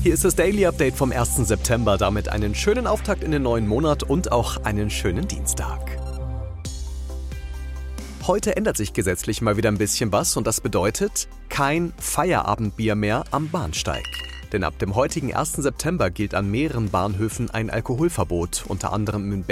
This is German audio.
Hier ist das Daily Update vom 1. September. Damit einen schönen Auftakt in den neuen Monat und auch einen schönen Dienstag. Heute ändert sich gesetzlich mal wieder ein bisschen was und das bedeutet kein Feierabendbier mehr am Bahnsteig. Denn ab dem heutigen 1. September gilt an mehreren Bahnhöfen ein Alkoholverbot, unter anderem in